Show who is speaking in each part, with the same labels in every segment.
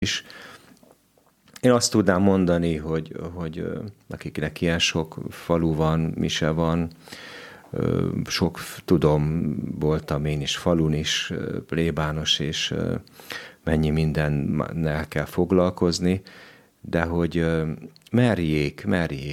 Speaker 1: is. Én azt tudnám mondani, hogy akiknek ilyen sok falu van, mise van, sok tudom, voltam én is falun is, plébános, és mennyi mindennel kell foglalkozni, de hogy merjék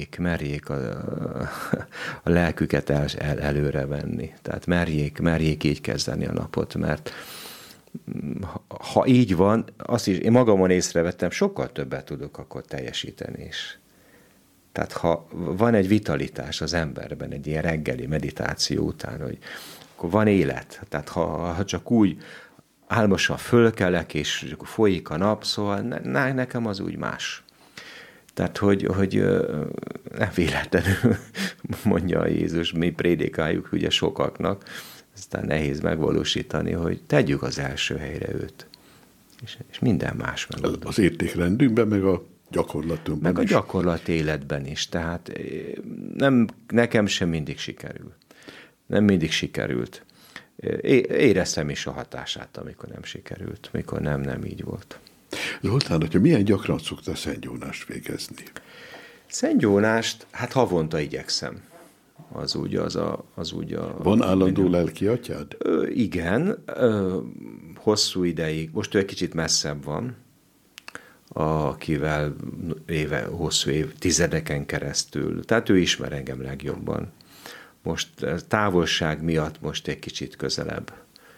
Speaker 1: a lelküket előre venni. Tehát merjék így kezdeni a napot, mert ha így van, azt is én magamon észrevettem, sokkal többet tudok akkor teljesíteni is. Tehát ha van egy vitalitás az emberben, egy ilyen reggeli meditáció után, hogy akkor van élet. Tehát ha csak úgy álmosan fölkelek, és folyik a nap, szóval nekem az úgy más. Tehát, hogy nem véletlenül mondja Jézus, mi prédikáljuk ugye sokaknak, aztán nehéz megvalósítani, hogy tegyük az első helyre őt. És minden más megoldott.
Speaker 2: Az értékrendünkben, meg a gyakorlatunkban
Speaker 1: meg is. A gyakorlat életben is. Tehát nekem sem mindig sikerül. Nem mindig sikerült. Éreztem is a hatását, amikor nem sikerült, amikor nem így volt.
Speaker 2: Zoltán, hogyha milyen gyakran szoktál szentgyónást végezni?
Speaker 1: Szentgyónást, hát havonta igyekszem. Az úgy a...
Speaker 2: Van állandó lelki atyád?
Speaker 1: Igen, hosszú ideig, most ő egy kicsit messzebb van, akivel hosszú tizedeken keresztül, tehát ő ismer engem legjobban. Most távolság miatt most egy kicsit közelebb.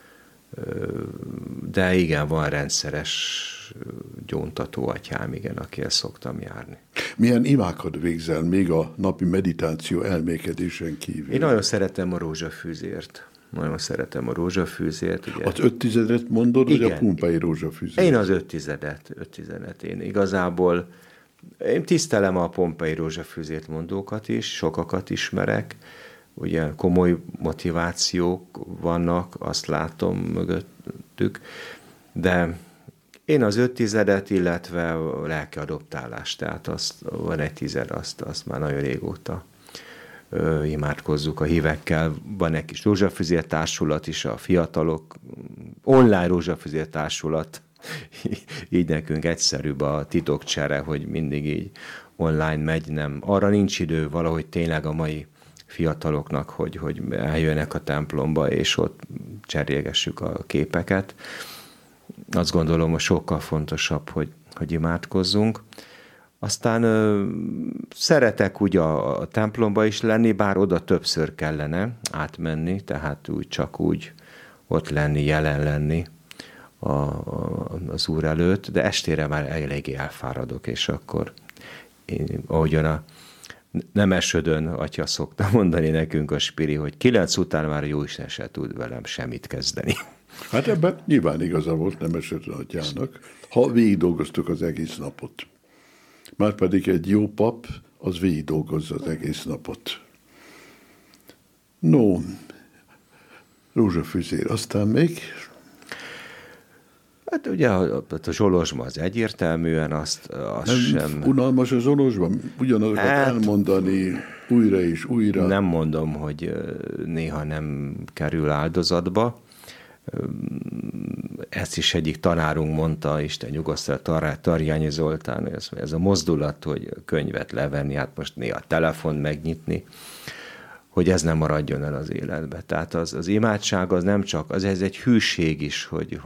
Speaker 1: De igen, van rendszeres gyóntató atyám, igen, akihez szoktam járni.
Speaker 2: Milyen imákat végzel még a napi meditáció elmékedésen kívül?
Speaker 1: Én nagyon szeretem a rózsafűzért. Nagyon szeretem a rózsafűzért. Ugye.
Speaker 2: Az 5 mondod,
Speaker 1: igen.
Speaker 2: vagy a pumpai rózsafűzért?
Speaker 1: Én az 5 én igazából én tisztelem a pumpai rózsafűzért mondókat is, sokakat ismerek, ugye komoly motivációk vannak, azt látom mögöttük, de én az 5, illetve a lelki adoptálást, tehát van egy 10, azt már nagyon régóta imádkozzuk a hívekkel. Van egy kis rózsafűzér társulat is, a fiatalok, online rózsafűzér társulat, így nekünk egyszerűbb a titokcsere, hogy mindig így online megy, nem. Arra nincs idő valahogy tényleg a mai fiataloknak, hogy eljönnek a templomba, és ott cserélgessük a képeket. Azt gondolom, hogy sokkal fontosabb, hogy imádkozzunk. Aztán szeretek úgy a templomba is lenni, bár oda többször kellene átmenni, tehát csak úgy ott lenni, jelen lenni az Úr előtt, de estére már eléggé elfáradok, és akkor ahogyan a Nemesödön atya szokta mondani nekünk a spiri, hogy 9 után már Jóisten se tud velem semmit kezdeni.
Speaker 2: Hát ebben nyilván igaza volt Nemesödön atyának, ha végig dolgoztuk az egész napot. Márpedig egy jó pap, az végig dolgozza az egész napot. No, rózsafűzér, aztán még...
Speaker 1: Hát ugye a zsolozsma az egyértelműen, azt
Speaker 2: nem
Speaker 1: sem...
Speaker 2: unalmas a zsolozsban? Ugyanazokat elmondani újra és újra?
Speaker 1: Nem mondom, hogy néha nem kerül áldozatba. Ezt is egyik tanárunk mondta, Isten nyugosztalja, Tarjányi Zoltán, ez a mozdulat, hogy könyvet levenni, hát most néha a telefon megnyitni, hogy ez nem maradjon el az életbe. Tehát az imádság az nem csak, ez egy hűség is,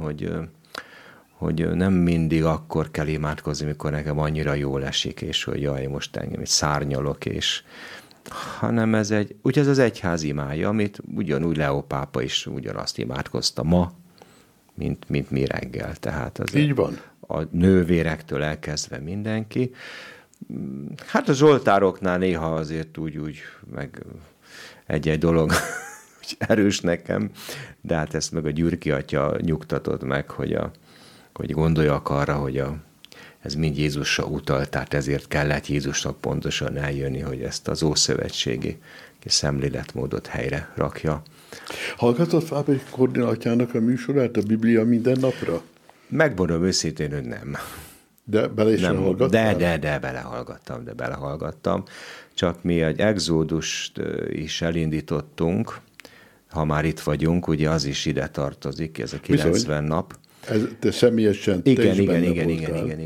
Speaker 1: hogy nem mindig akkor kell imádkozni, mikor nekem annyira jól esik, és hogy jaj, most engem itt szárnyalok, hanem ez az egyház imája, amit ugyanúgy Leó pápa is ugyanazt imádkozta ma, mint mi reggel. Tehát
Speaker 2: így van.
Speaker 1: A nővérektől elkezdve mindenki. Hát a zsoltároknál néha azért úgy meg egy dolog erős nekem, de hát ezt meg a Gyürki atya nyugtatott meg, hogy gondoljak arra, hogy ez mind Jézusra utalt, tehát ezért kellett Jézusnak pontosan eljönni, hogy ezt az ószövetségi szemléletmódot helyre rakja.
Speaker 2: Hallgatott Fábri Kornél atyának a műsorát, a Biblia minden napra?
Speaker 1: Megmondom őszintén, hogy nem.
Speaker 2: De bele is hallgattál?
Speaker 1: De belehallgattam. Csak mi egy exódust is elindítottunk, ha már itt vagyunk, ugye az is ide tartozik, ez a 90 nap.
Speaker 2: Te személyesen te is benne voltál.
Speaker 1: Igen.